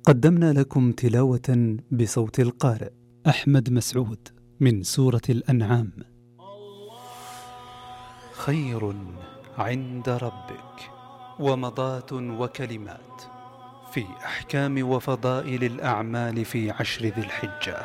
قدمنا لكم تلاوة بصوت القارئ أحمد مسعود من سورة الأنعام. خير عند ربك ومضات وكلمات في أحكام وفضائل الأعمال في 10 ذي الحجة.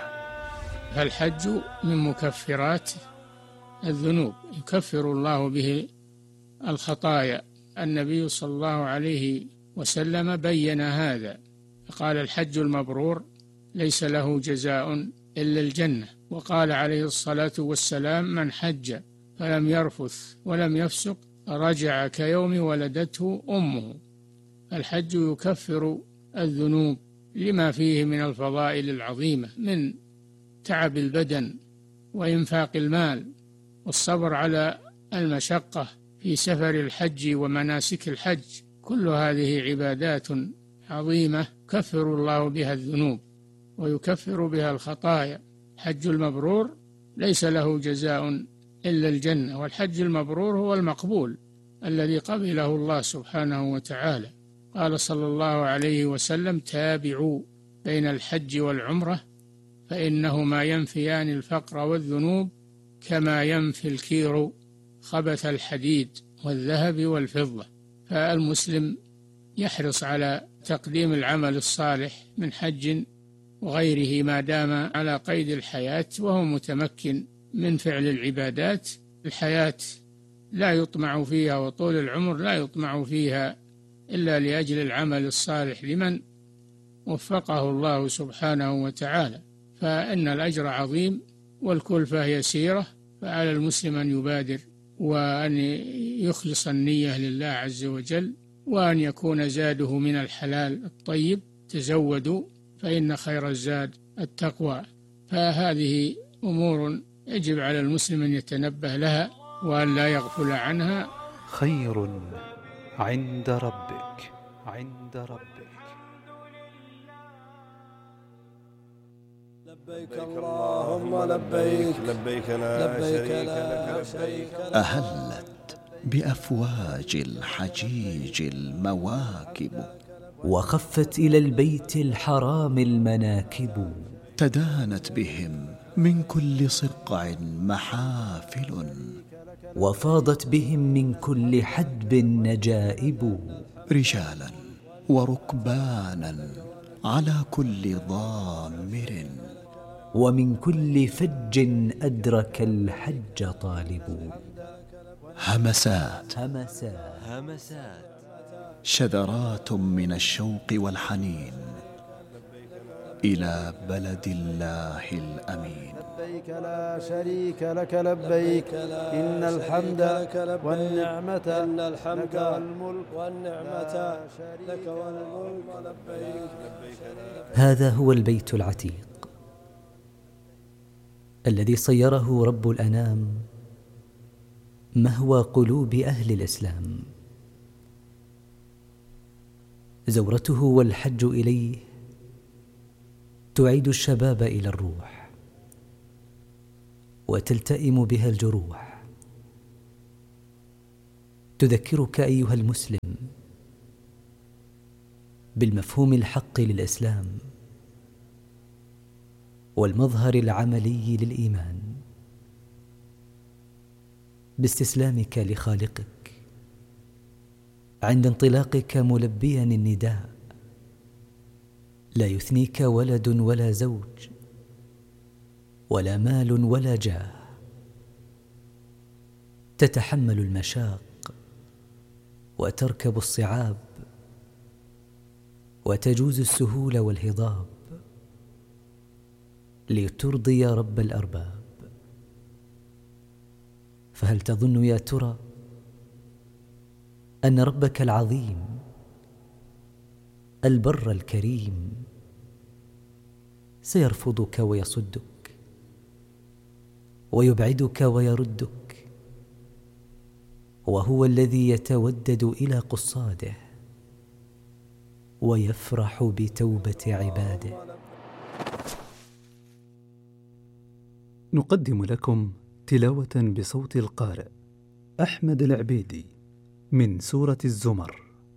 الحج من مكفرات الذنوب، يكفر الله به الخطايا. النبي صلى الله عليه وسلم بين هذا، قال: الحج المبرور ليس له جزاء إلا الجنة. وقال عليه الصلاة والسلام: من حج فلم يرفث ولم يفسق رجع كيوم ولدته أمه. الحج يكفر الذنوب لما فيه من الفضائل العظيمة، من تعب البدن وإنفاق المال والصبر على المشقة في سفر الحج ومناسك الحج. كل هذه عبادات عظيمة يكفر الله بها الذنوب ويكفر بها الخطايا. الحج المبرور ليس له جزاء إلا الجنة، والحج المبرور هو المقبول الذي قبله الله سبحانه وتعالى. قال صلى الله عليه وسلم: تابعوا بين الحج والعمرة فإنهما ينفيان الفقر والذنوب كما ينفي الكير خبث الحديد والذهب والفضة. فالمسلم يحرص على تقديم العمل الصالح من حج وغيره ما دام على قيد الحياة وهو متمكن من فعل العبادات. الحياة لا يطمع فيها وطول العمر لا يطمع فيها إلا لأجل العمل الصالح لمن وفقه الله سبحانه وتعالى. فإن الأجر عظيم والكلفة يسيرة، فعلى المسلم أن يبادر وأن يخلص النية لله عز وجل، وأن يكون زاده من الحلال الطيب. تزودوا فإن خير الزاد التقوى. فهذه أمور يجب على المسلم أن يتنبه لها وأن لا يغفل عنها. خير عند ربك لبيك اللهم لبيك لبيك لا شريك لك لبيك. أهلت بأفواج الحجيج المواكب، وخفت إلى البيت الحرام المناكب، تدانت بهم من كل صقع محافل، وفاضت بهم من كل حدب نجائب، رجالا وركبانا على كل ضامر، ومن كل فج أدرك الحج طالب. همسات شذرات من الشوق والحنين إلى بلد الله الأمين. لبيك لا شريك لك لبيك إن الحمد والنعمة لك والملك لبيك. هذا هو البيت العتيق الذي صيره رب الأنام مهوى قلوب أهل الإسلام. زورته والحج إليه تعيد الشباب إلى الروح، وتلتئم بها الجروح. تذكرك أيها المسلم بالمفهوم الحق للإسلام والمظهر العملي للإيمان، باستسلامك لخالقك عند انطلاقك ملبيا النداء. لا يثنيك ولد ولا زوج ولا مال ولا جاه. تتحمل المشاق وتركب الصعاب وتجوز السهول والهضاب لترضي رب الأرباب. فهل تظن يا ترى أن ربك العظيم البر الكريم سيرفضك ويصدك ويبعدك ويردك، وهو الذي يتودد إلى قصاده ويفرح بتوبة عباده؟ نقدم لكم تلاوة بصوت القارئ أحمد العبيدي من سورة الزمر.